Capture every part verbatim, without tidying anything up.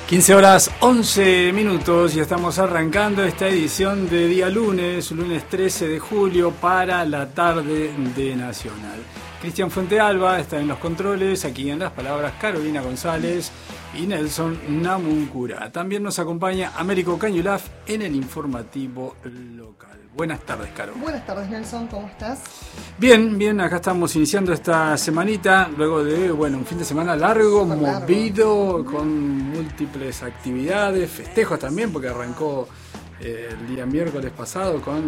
quince horas once minutos y estamos arrancando esta edición de día lunes, lunes trece de julio para la tarde de Nacional. Cristian Fuentealba está en los controles, aquí en las palabras Carolina González y Nelson Namuncura. También nos acompaña Américo Cañulaf en el informativo local. Buenas tardes, Caro. Buenas tardes, Nelson, ¿cómo estás? Bien, bien, acá estamos iniciando esta semanita, luego de, bueno, un fin de semana largo, Super movido, largo. con múltiples actividades, festejos también, porque arrancó eh, el día miércoles pasado con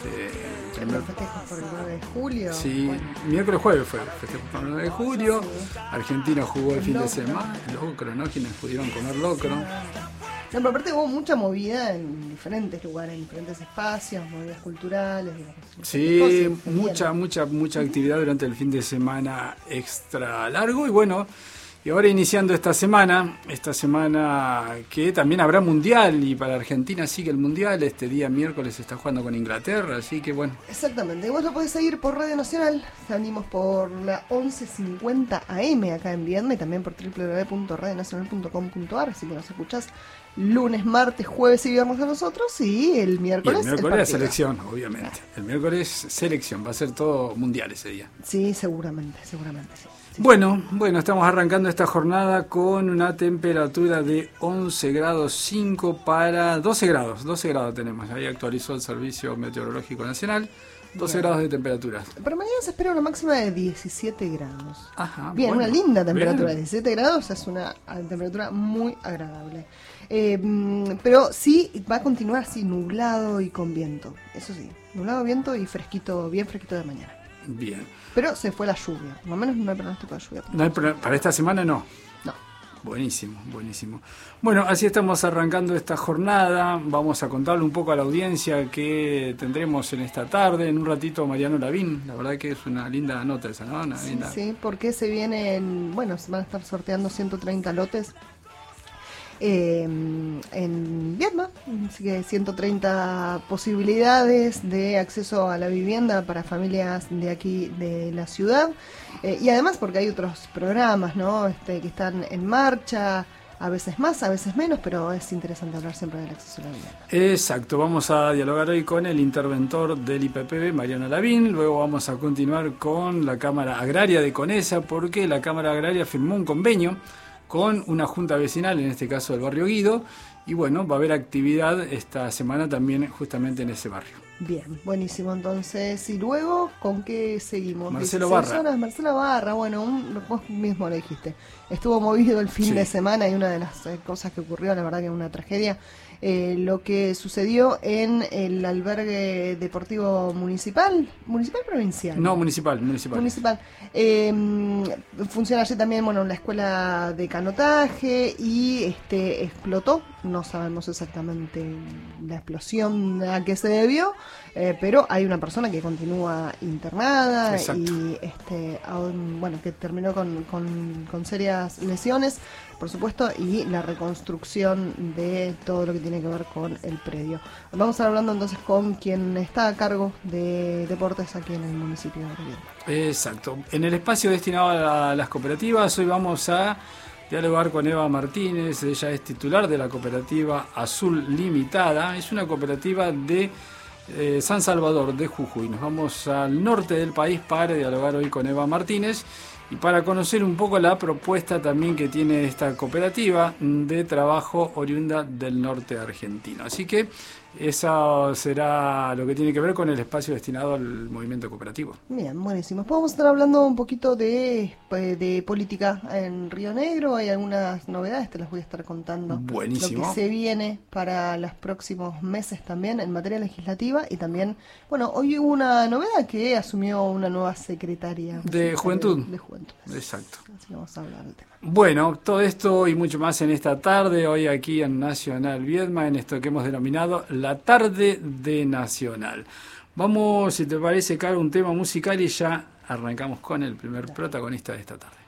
este, primer... Los festejos por el nueve de julio. Sí, bueno. miércoles jueves fue festejo por el nueve de julio, Sí. Argentina jugó el, El fin locro. de semana, locro, ¿no? Quienes pudieron comer locro. No, pero aparte hubo mucha movida en diferentes lugares, en diferentes espacios, movidas culturales. Digamos, Sí, cosas, mucha, bien. mucha, mucha actividad durante el fin de semana extra largo y bueno, y ahora iniciando esta semana, esta semana que también habrá mundial y para Argentina sigue el mundial, este día miércoles se está jugando con Inglaterra, así que bueno. Exactamente, y vos lo podés seguir por Radio Nacional, salimos por la once cincuenta A M acá en Viedma y también por doble u doble u doble u punto radio nacional punto com punto a r, así que nos escuchás lunes, martes, jueves y viernes a nosotros y el Y miércoles el miércoles la partido. selección, obviamente. El miércoles selección, va a ser todo mundial ese día. Sí, seguramente, seguramente, sí. Sí. Bueno, bueno, estamos arrancando esta jornada con una temperatura de once grados cinco para doce grados, doce grados tenemos, ahí actualizó el Servicio Meteorológico Nacional, doce Bien. grados de temperaturas. Pero mañana se espera una máxima de diecisiete grados. Ajá, Bien, bueno, una linda temperatura. bien. diecisiete grados es una temperatura muy agradable. Eh, mm, pero sí va a continuar así, nublado y con viento. Eso sí, nublado, viento y fresquito, bien fresquito de mañana. Bien. Pero se fue la lluvia. Por lo menos no hay pronóstico de lluvia. No hay pro- para esta semana no. No. Buenísimo, buenísimo. Bueno, así estamos arrancando esta jornada. Vamos a contarle un poco a la audiencia que tendremos en esta tarde. En un ratito Mariano Lavín. La verdad que es una linda nota esa, ¿no? Una Sí, linda... sí, porque se vienen, bueno, se van a estar sorteando ciento treinta lotes eh, en Viedma, así que ciento treinta posibilidades de acceso a la vivienda para familias de aquí de la ciudad, eh, y además porque hay otros programas, ¿no? Este, que están en marcha, a veces más, a veces menos, pero es interesante hablar siempre del acceso a la vivienda. Exacto, vamos a dialogar hoy con el interventor del I P P B, Mariano Lavín, luego vamos a continuar con la Cámara Agraria de Conesa, porque la Cámara Agraria firmó un convenio con una junta vecinal, en este caso del barrio Guido, y bueno, va a haber actividad esta semana también justamente en ese barrio. Bien, buenísimo. Entonces, y luego, ¿con qué seguimos? Marcelo dieciséis Barra. horas, Marcelo Barra, bueno, un, vos mismo lo dijiste. Estuvo movido el fin Sí. de semana y una de las eh, cosas que ocurrió, la verdad que una tragedia, eh, lo que sucedió en el albergue deportivo municipal, municipal provincial. No, municipal, municipal. Municipal. Eh, funciona allí también, bueno, la escuela de canotaje y este explotó. No sabemos exactamente la explosión a qué se debió, eh, pero hay una persona que continúa internada. Exacto. Y este, aún, bueno, que terminó con, con, con serias lesiones, por supuesto, y la reconstrucción de todo lo que tiene que ver con el predio. Vamos a estar hablando entonces con quien está a cargo de deportes aquí en el municipio de Viedma. Exacto. En el espacio destinado a las cooperativas, hoy vamos a dialogar con Eva Martínez. Ella es titular de la cooperativa Azul Limitada. Es una cooperativa de eh, San Salvador, de Jujuy. Nos vamos al norte del país para dialogar hoy con Eva Martínez y para conocer un poco la propuesta también que tiene esta cooperativa de trabajo oriunda del norte argentino. Así que eso será lo que tiene que ver con el espacio destinado al movimiento cooperativo. Bien, buenísimo. Después vamos a estar hablando un poquito de, de política en Río Negro. Hay algunas novedades, te las voy a estar contando. Buenísimo. Lo que se viene para los próximos meses también en materia legislativa. Y también, bueno, hoy hubo una novedad que asumió una nueva secretaria. De Juventud. De, de Juventud. Exacto. Así que vamos a hablar del tema. Bueno, todo esto y mucho más en esta tarde, hoy aquí en Nacional Viedma, en esto que hemos denominado la tarde de Nacional. Vamos, si te parece, Caro, un tema musical y ya arrancamos con el primer protagonista de esta tarde.